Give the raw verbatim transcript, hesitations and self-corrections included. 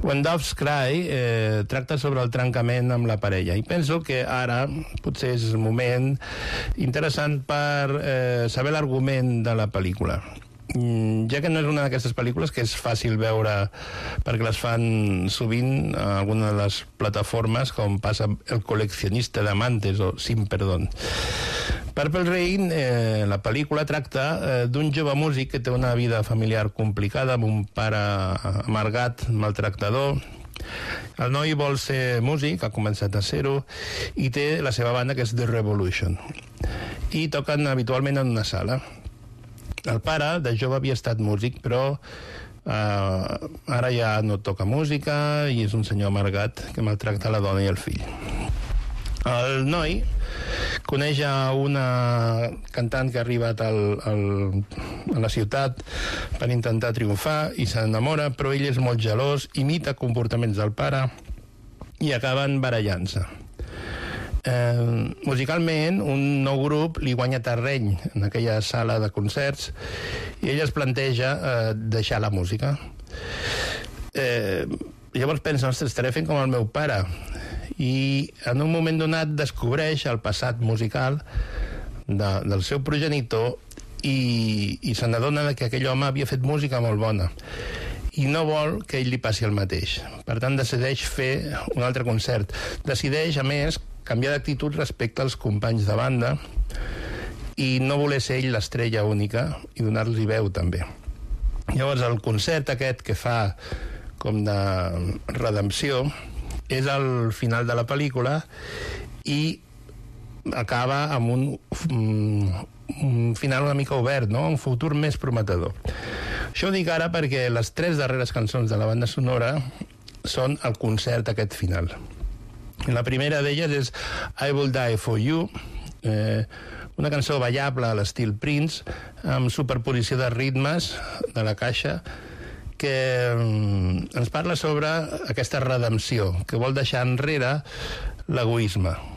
When Doves Cry eh, tracta sobre el trencament amb la parella, i penso que ara potser és un moment interessant per eh, saber l'argument de la pel·lícula, ja que no és una d'aquestes pel·lícules que és fàcil veure perquè les fan sovint a alguna de les plataformes, com passa El coleccionista d'amantes o Sin Perdón. Purple Rain, eh, la pel·lícula tracta eh, d'un jove músic que té una vida familiar complicada amb un pare amargat, maltractador. El noi vol ser músic, ha començat a ser-ho, i té la seva banda, que és The Revolution, i toquen habitualment en una sala. El pare de jove havia estat músic, però eh, ara ja no toca música i és un senyor amargat que maltracta la dona i el fill. El noi coneix a una cantant que ha arribat al, al, a la ciutat per intentar triomfar i s'enamora, però ell és molt gelós, imita comportaments del pare i acaben barallant-se. Eh, musicalment, un nou grup li guanya terreny en aquella sala de concerts i ell es planteja eh, deixar la música. Eh, llavors pensa, ostres, estaré fent com el meu pare, i en un moment donat descobreix el passat musical de, del seu progenitor i, i se n'adona que aquell home havia fet música molt bona i no vol que ell li passi el mateix. Per tant, decideix fer un altre concert. Decideix, a més, canviar d'actitud respecte als companys de banda i no voler ser ell l'estrella única i donar-los veu també. Llavors, el concert aquest que fa com de redempció és el final de la pel·lícula i acaba amb un, un final una mica obert, no? Un futur més prometedor. Això ho dic ara perquè les tres darreres cançons de la banda sonora són el concert aquest final. La primera d'elles és I Will Die For You, eh, una cançó ballable a l'estil Prince, amb superposició de ritmes de la caixa, que ens parla sobre aquesta redempció, que vol deixar enrere l'egoisme.